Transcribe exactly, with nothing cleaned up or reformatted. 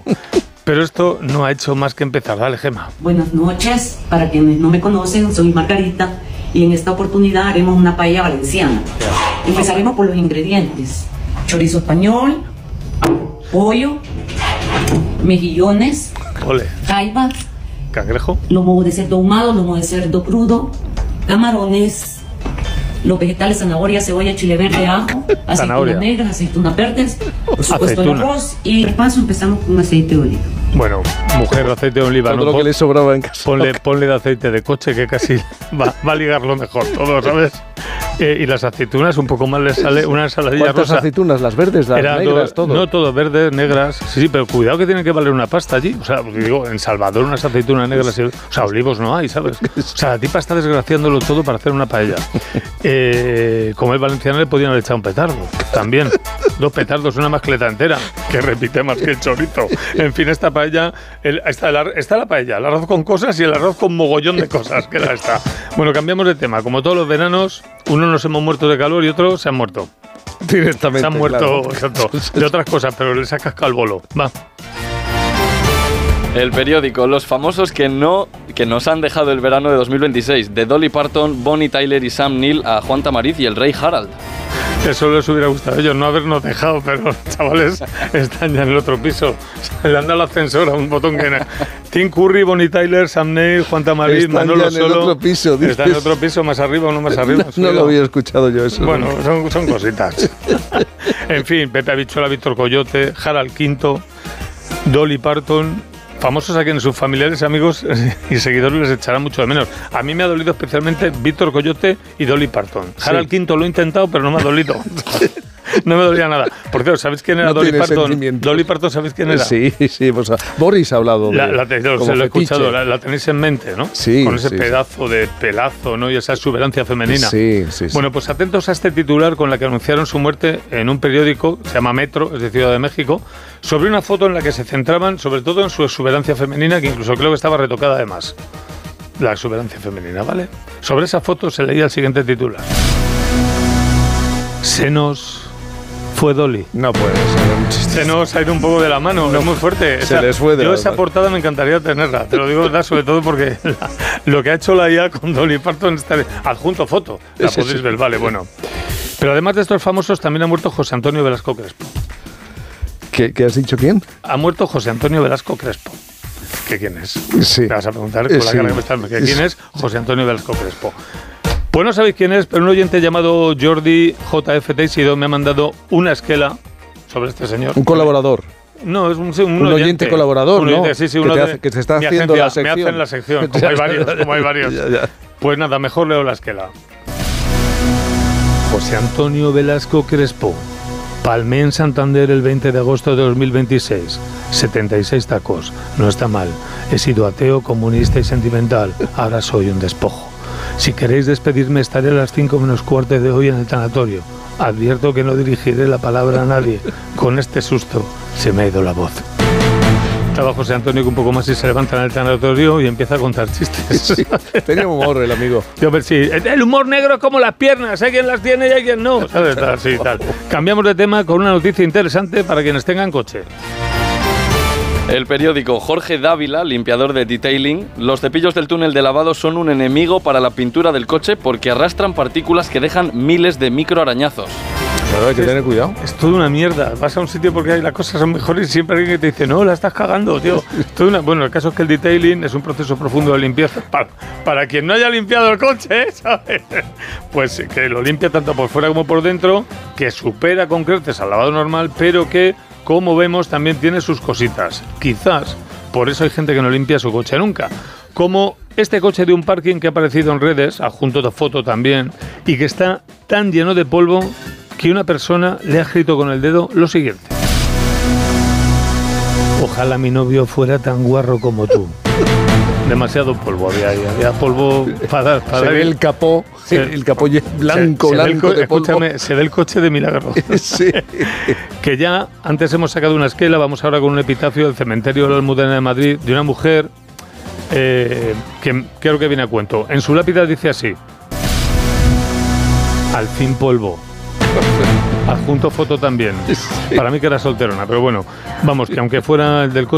Pero esto no ha hecho más que empezar. Dale, Gemma. Buenas noches, para quienes no me conocen, soy Margarita y en esta oportunidad haremos una paella valenciana. Empezaremos por los ingredientes: chorizo español, pollo, mejillones, Ole. jaiba, Cangrejo. lomo de cerdo ahumado, lomo de cerdo crudo, camarones, los vegetales, zanahoria, cebolla, chile verde, ajo, aceitunas negras, aceitunas verdes, por supuesto el arroz, y el paso empezamos con aceite de oliva. Bueno, mujer, aceite de oliva. Todo no, lo que le sobraba en casa. Ponle, ponle de aceite de coche, que casi va, va a ligarlo mejor todo, ¿sabes? Eh, y las aceitunas, un poco más le sale una ensaladilla rosa. ¿Cuántas aceitunas? ¿Las verdes, las Era negras, todo, todo? No, todo, verdes, negras. Sí, sí, pero cuidado que tienen que valer una pasta allí. O sea, digo, en Salvador unas aceitunas negras, y, o sea, olivos no hay, ¿sabes? O sea, la tipa está desgraciándolo todo para hacer una paella. Eh, como el valenciano le podían haber echado un petardo, también. Dos petardos, una mascleta entera, que repite más que el chorizo. En fin, esta paella, el, está, la, está la paella, el arroz con cosas y el arroz con mogollón de cosas, que la está. Bueno, cambiamos de tema. Como todos los veranos, uno nos hemos muerto de calor y otros se han muerto. Directamente. Se han muerto, claro. exacto, de otras cosas, pero les ha cascado el bolo. Va. El periódico, los famosos que no que nos han dejado el verano de dos mil veintiséis, de Dolly Parton, Bonnie Tyler y Sam Neill a Juan Tamariz y el rey Harald. Eso les hubiera gustado a ellos, no habernos dejado, pero los chavales están ya en el otro piso. Le han dado el ascensor a un botón que era. Tim Curry, Bonnie Tyler, Sam Neill, Juan Tamariz, Están Manolo ya en Solo. el otro piso, dices. Están en otro piso, más arriba o no más arriba. No, no lo había escuchado yo eso. Bueno, son, son cositas. En fin, Pepe Habichuela, Víctor Coyote, Harald Quinto, Dolly Parton. Famosos a quienes sus familiares, amigos y seguidores les echarán mucho de menos. A mí me ha dolido especialmente Víctor Coyote y Dolly Parton. Sí. Harald Quinto lo he intentado, pero no me ha dolido. No me dolía nada. Por cierto, ¿sabéis quién era no Dolly Parton? Dolly Parton, ¿sabéis quién era? Sí, sí. Pues, Boris ha hablado de la, la te, Se lo he escuchado, la, la tenéis en mente, ¿no? Sí. Con ese sí, pedazo sí. de pelazo, ¿no? Y esa exuberancia femenina. Sí, sí, sí. Bueno, pues atentos a este titular con la que anunciaron su muerte en un periódico, se llama Metro, es de Ciudad de México, sobre una foto en la que se centraban sobre todo en su exuberancia femenina, que incluso creo que estaba retocada además. La exuberancia femenina, ¿vale? Sobre esa foto se leía el siguiente titular. Senos... Fue Dolly. No puede ser un chiste. Se nos ha ido un poco de la mano, no, es muy fuerte. Se o sea, les fue de Yo la esa mano. portada me encantaría tenerla, te lo digo verdad, sobre todo porque la, lo que ha hecho la I A con Dolly Parton está adjunto foto. La Sí, podéis sí. ver, vale, bueno. Pero además de estos famosos, también ha muerto José Antonio Velasco Crespo. ¿Qué, ¿Qué has dicho quién? Ha muerto José Antonio Velasco Crespo. ¿Qué quién es? Sí. Me vas a preguntar con la Sí. cara que me estás... ¿Qué quién es? José Antonio Velasco Crespo. Pues no sabéis quién es, pero un oyente llamado Jordi J F Teixido me ha mandado una esquela sobre este señor. Un colaborador. No, es un, sí, un, Un oyente, oyente colaborador, un ¿no? oyente, sí, sí, que, uno te de, hace, que te está mi haciendo agencia, la sección. Me hacen la sección, como hay varios, como hay varios. Ya, ya. Pues nada, mejor leo la esquela. José Antonio Velasco Crespo. Palmé en Santander el veinte de agosto de dos mil veintiséis. setenta y seis tacos. No está mal. He sido ateo, comunista y sentimental. Ahora soy un despojo. Si queréis despedirme, estaré a las cinco menos cuarto de hoy en el tanatorio. Advierto que no dirigiré la palabra a nadie. Con este susto se me ha ido la voz. Estaba José Antonio que un poco más y se levanta en el tanatorio y empieza a contar chistes. Sí, tenía humor el amigo. Yo, pero sí, el humor negro es como las piernas, hay quien las tiene y hay quien no. ¿Sabes? Así, tal. Cambiamos de tema con una noticia interesante para quienes tengan coche. El periódico, Jorge Dávila, limpiador de detailing. Los cepillos del túnel de lavado son un enemigo para la pintura del coche porque arrastran partículas que dejan miles de microarañazos. Claro, hay que tener cuidado. Es toda una mierda. Vas a un sitio porque ahí las cosas son mejores y siempre hay alguien que te dice, no, la estás cagando, tío. Toda una... Bueno, el caso es que el detailing es un proceso profundo de limpieza para, para quien no haya limpiado el coche, ¿sabes? Pues que lo limpia tanto por fuera como por dentro, que supera con creces al lavado normal, pero que, como vemos, también tiene sus cositas. Quizás por eso hay gente que no limpia su coche nunca. Como este coche de un parking que ha aparecido en redes, adjunto de foto también, y que está tan lleno de polvo que una persona le ha escrito con el dedo lo siguiente. Ojalá mi novio fuera tan guarro como tú. Demasiado polvo había ahí, había polvo para dar. Para se dar. ve el capó, Se, el capó blanco, se, se blanco ve el, de polvo. Escúchame, se ve el coche de milagro. Sí. Que ya antes hemos sacado una esquela, vamos ahora con un epitafio del cementerio de la Almudena de Madrid de una mujer eh, que creo que viene a cuento. En su lápida dice así: al fin polvo. Adjunto foto también. Sí. Para mí que era solterona, pero bueno, vamos, que aunque fuera el del coche